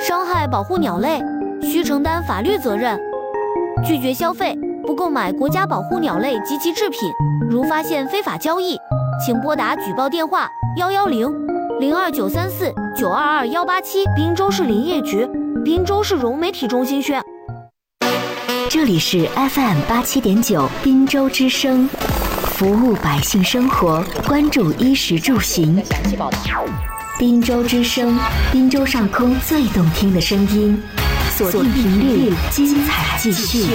伤害保护鸟类，需承担法律责任。拒绝消费，不购买国家保护鸟类及其制品。如发现非法交易，请拨打举报电话110-02934-922-187。滨州市林业局、滨州市融媒体中心宣。 这里是 FM87.9 滨州之声，服务百姓生活，关注衣食住行。滨州之声，滨州上空最动听的声音，锁定频率，精彩继续。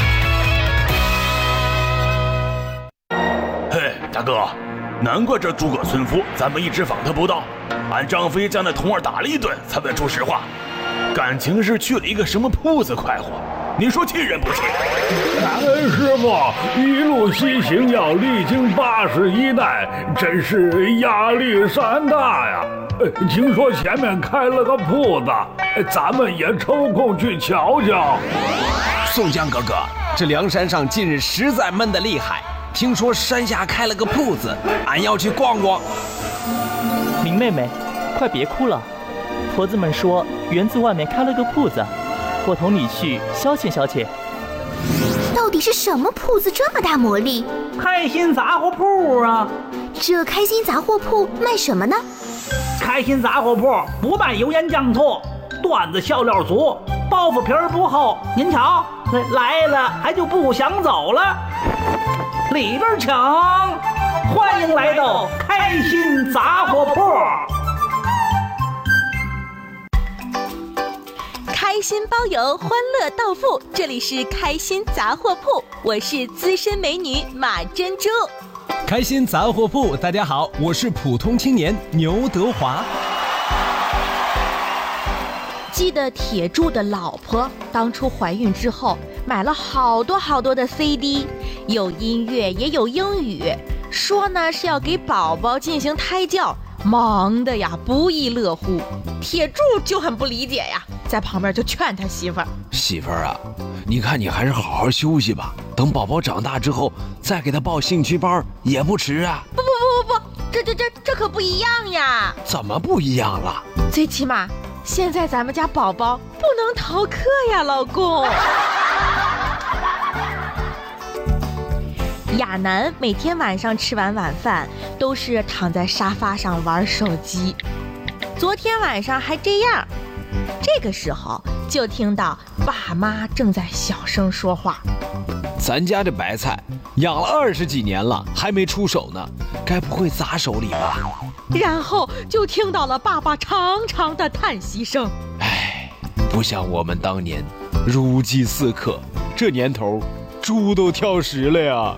嘿，大哥，难怪这诸葛村夫咱们一直访他不到，俺张飞将那童儿打了一顿才问出实话，感情是去了一个什么铺子快活，你说气人不气？ 感恩师傅，一路西行要历经81代，真是压力山大呀。听说前面开了个铺子，咱们也抽空去瞧瞧。 宋江哥哥，这梁山上近日实在闷得厉害，听说山下开了个铺子，俺要去逛逛。 明妹妹，快别哭了，婆子们说园子外面开了个铺子，我同你去消遣消遣。 到底是什么铺子这么大魔力？ 开心杂货铺啊！ 这开心杂货铺卖什么呢？ 开心杂货铺不卖油盐酱醋，段子笑料足，包袱皮儿不厚。您瞧，来了还就不想走了。里边请，欢迎来到开心杂货铺。 开心包邮，欢乐到付，这里是开心杂货铺，我是资深美女马珍珠。 开心杂货铺，大家好，我是普通青年牛德华。 记得铁柱的老婆当初怀孕之后，买了好多的 CD， 有音乐也有英语，说呢是要给宝宝进行胎教，忙得呀不亦乐乎。铁柱就很不理解呀，在旁边就劝他媳妇儿： 媳妇儿啊，你看你还是好好休息吧，等宝宝长大之后再给他报兴趣班也不迟啊。 不，这可不一样呀。 怎么不一样了？ 最起码现在咱们家宝宝不能逃课呀，老公。亚楠每天晚上吃完晚饭都是躺在沙发上玩手机，昨天晚上还这样。这个时候就听到爸妈正在小声说话： 咱家这白菜养了20几年了，还没出手呢，该不会砸手里吧？ 然后就听到了爸爸长长的叹息声： 唉，不像我们当年如饥似渴，这年头猪都挑食了呀。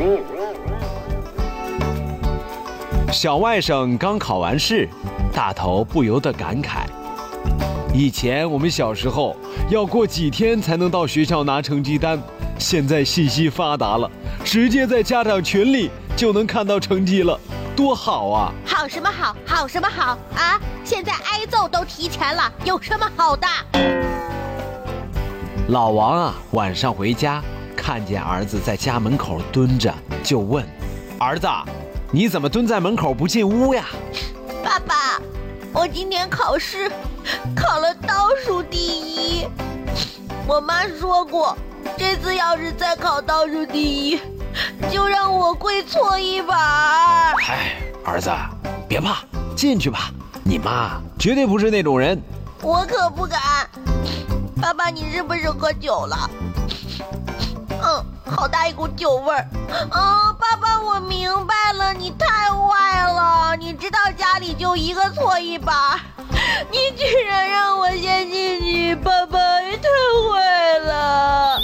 小外甥刚考完试，大头不由得感慨：以前我们小时候要过几天才能到学校拿成绩单，现在信息发达了，直接在家长群里就能看到成绩了，多好啊！ 好什么好？好什么好啊？现在挨揍都提前了，有什么好的？ 老王啊，晚上回家看见儿子在家门口蹲着，就问：儿子，你怎么蹲在门口不进屋呀？ 爸爸，我今天考试考了倒数第1，我妈说过，这次要是再考倒数第1，就让我跪搓衣板。 哎，儿子，别怕，进去吧，你妈绝对不是那种人。 我可不敢。爸爸，你是不是喝酒了？好大一股酒味儿。爸爸，我明白了，你太坏了，你知道家里就一个搓衣板，你居然让我先进去，爸爸也太坏了。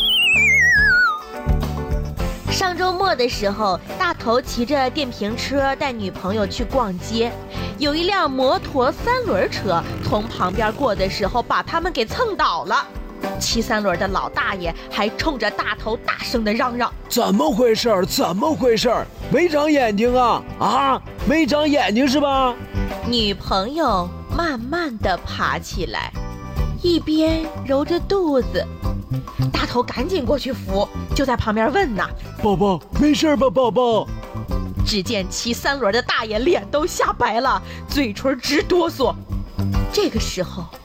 上周末的时候，大头骑着电瓶车带女朋友去逛街，有一辆摩托3轮车从旁边过的时候把他们给蹭倒了。骑3轮的老大爷还冲着大头大声的嚷嚷： 怎么回事？怎么回事？没长眼睛啊？啊，没长眼睛是吧？ 女朋友慢慢的爬起来，一边揉着肚子。大头赶紧过去扶，就在旁边问呐： 宝宝没事吧？宝宝。 只见骑3轮的大爷脸都吓白了，嘴唇直哆嗦。这个时候